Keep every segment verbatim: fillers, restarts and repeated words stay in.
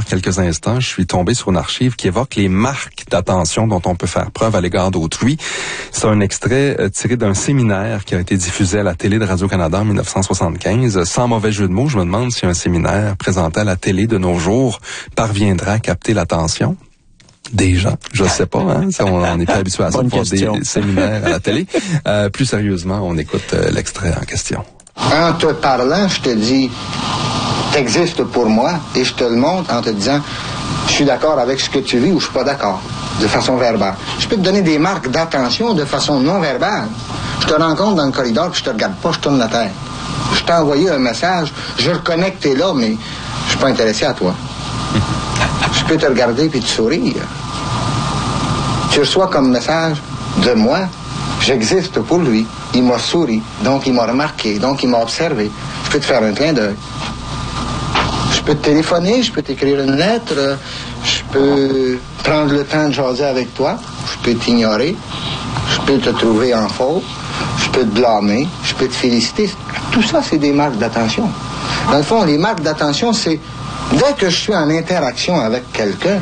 quelques instants, je suis tombé sur une archive qui évoque les marques d'attention dont on peut faire preuve à l'égard d'autrui. C'est un extrait euh, tiré d'un séminaire qui a été diffusé à la télé de Radio-Canada en dix-neuf cent soixante-quinze. Sans mauvais jeu de mots, je me demande si un séminaire présenté à la télé de nos jours parviendra à capter l'attention des gens. Je ne sais pas, hein, on n'est pas habitué à ça, de voir des séminaires à la télé. Euh, plus sérieusement, on écoute euh, l'extrait en question. En te parlant, je te dis, t'existes pour moi, et je te le montre en te disant, je suis d'accord avec ce que tu vis ou je suis pas d'accord, de façon verbale. Je peux te donner des marques d'attention de façon non verbale. Je te rencontre dans le corridor, puis je te regarde pas, je tourne la tête. Je t'ai envoyé un message, je reconnais que t'es là, mais je suis pas intéressé à toi. Je peux te regarder puis te sourire. Tu reçois comme message de moi, j'existe pour lui. Il m'a souri, donc il m'a remarqué, donc il m'a observé. Je peux te faire un clin d'œil. Je peux te téléphoner, je peux t'écrire une lettre, je peux prendre le temps de jaser avec toi, je peux t'ignorer, je peux te trouver en faute, je peux te blâmer, je peux te féliciter. Tout ça, c'est des marques d'attention. Dans le fond, les marques d'attention, c'est dès que je suis en interaction avec quelqu'un,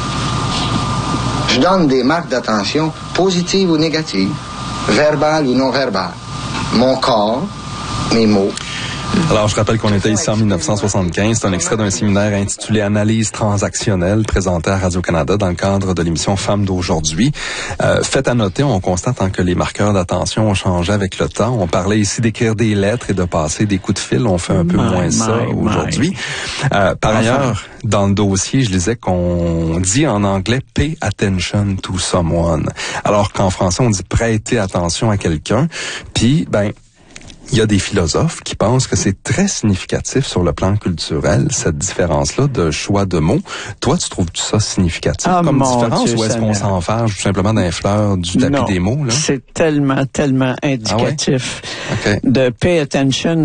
je donne des marques d'attention positives ou négatives, verbales ou non verbales. Mon corps, mes mots. Alors, je rappelle qu'on était ici en dix-neuf cent soixante-quinze. C'est un extrait d'un séminaire intitulé « Analyse transactionnelle » présenté à Radio-Canada dans le cadre de l'émission Femmes d'aujourd'hui. Euh, fait à noter, on constate hein, que les marqueurs d'attention ont changé avec le temps. On parlait ici d'écrire des lettres et de passer des coups de fil. On fait un peu my, moins my, ça my. aujourd'hui. Euh, par enfin. ailleurs, dans le dossier, je disais qu'on dit en anglais « pay attention to someone », alors qu'en français, on dit « prêter attention à quelqu'un ». Puis, ben... il y a des philosophes qui pensent que c'est très significatif sur le plan culturel, cette différence-là de choix de mots. Toi, tu trouves ça significatif ah, comme différence Dieu ou est-ce qu'on s'en fâche tout simplement d'un fleur du tapis non, des mots? Là? C'est tellement, tellement indicatif. Ah ouais? Okay. De pay attention,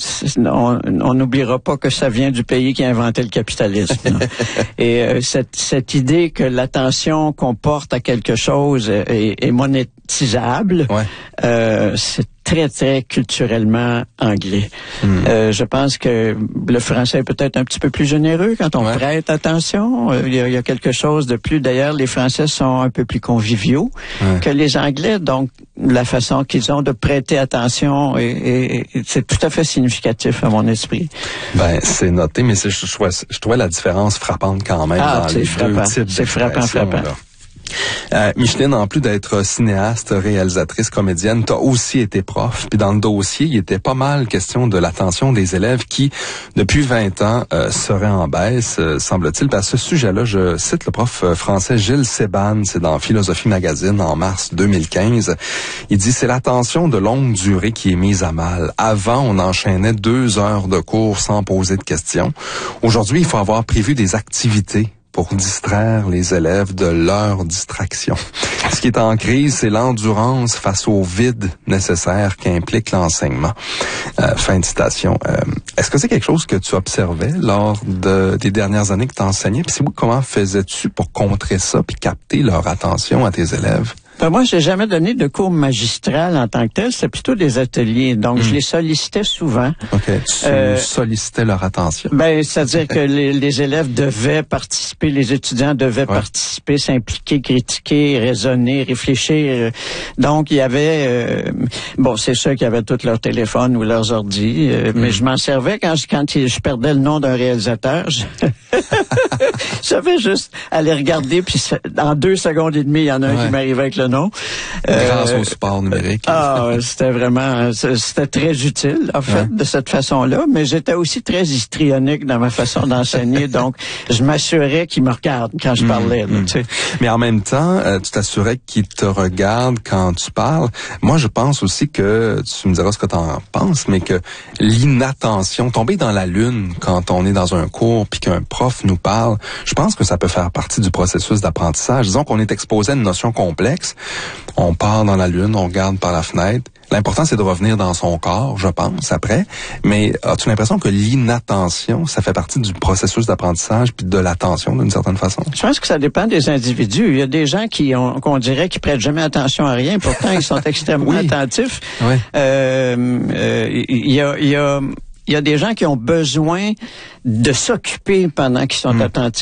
on n'oubliera pas que ça vient du pays qui a inventé le capitalisme. Et euh, cette, cette idée que l'attention qu'on porte à quelque chose est, est monétisable, ouais. euh, c'est très, très culturellement anglais. Mm. Euh, je pense que le français est peut-être un petit peu plus généreux quand on ouais. prête attention. Euh, il, y a, il y a quelque chose de plus... D'ailleurs, les Français sont un peu plus conviviaux ouais. que les Anglais. Donc, la façon qu'ils ont de prêter attention, est, est, est, c'est tout à fait significatif à mon esprit. Ben, c'est noté, mais c'est, je, je, je trouvais la différence frappante quand même ah, dans les frappant. deux types c'est frappant, frappant. Là. Euh, Micheline, en plus d'être cinéaste, réalisatrice, comédienne, t'as aussi été prof. Puis dans le dossier, il était pas mal question de l'attention des élèves qui, depuis vingt ans, euh, seraient en baisse, euh, semble-t-il. Ben, à ce sujet-là, je cite le prof français Gilles Seban, c'est dans Philosophie Magazine en mars deux mille quinze. Il dit, c'est l'attention de longue durée qui est mise à mal. Avant, on enchaînait deux heures de cours sans poser de questions. Aujourd'hui, il faut avoir prévu des activités pour distraire les élèves de leur distraction. Ce qui est en crise, c'est l'endurance face au vide nécessaire qu'implique l'enseignement. Euh, fin de citation. Euh, est-ce que c'est quelque chose que tu observais lors de, des dernières années que tu enseignais? Puis si oui, comment faisais-tu pour contrer ça puis capter leur attention à tes élèves? Ben moi, j'ai jamais donné de cours magistral en tant que tel. C'était plutôt des ateliers. Donc, mmh. je les sollicitais souvent. OK. Tu euh, sollicitais leur attention? Ben, c'est-à-dire que les, les élèves devaient participer, les étudiants devaient ouais. participer, s'impliquer, critiquer, raisonner, réfléchir. Donc, il y avait... Euh, bon, c'est sûr qu'il y avait tous leurs téléphones ou leurs ordis, euh, mmh. mais je m'en servais quand, je, quand je perdais le nom d'un réalisateur. Je... J'avais juste à les regarder, puis en deux secondes et demie, il y en a un ouais. qui m'arrivait avec le nom. Grâce euh, au support numérique. Ah, c'était vraiment, c'était très utile, en fait, ouais. de cette façon-là, mais j'étais aussi très histrionique dans ma façon d'enseigner, donc je m'assurais qu'ils me regardent quand je parlais. Mmh, là, mmh. tu sais. Mais en même temps, euh, tu t'assurais qu'ils te regardent quand tu parles. Moi, je pense aussi que, tu me diras ce que tu en penses, mais que l'inattention, tomber dans la lune quand on est dans un cours puis qu'un prof nous parle, je pense que ça peut faire partie du processus d'apprentissage. Disons qu'on est exposé à une notion complexe, on part dans la lune, on regarde par la fenêtre. L'important, c'est de revenir dans son corps, je pense, après. Mais as-tu l'impression que l'inattention, ça fait partie du processus d'apprentissage puis de l'attention, d'une certaine façon? Je pense que ça dépend des individus. Il y a des gens qui ont, qu'on dirait qu'ils prêtent jamais attention à rien, pourtant ils sont extrêmement oui. attentifs. Oui. Euh, euh, il y a, il y a, il y a des gens qui ont besoin de s'occuper pendant qu'ils sont mmh. attentifs.